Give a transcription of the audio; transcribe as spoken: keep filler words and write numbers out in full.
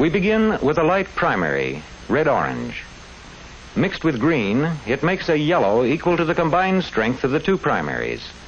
We begin with a light primary, red-orange. Mixed with green, it makes a yellow equal to the combined strength of the two primaries.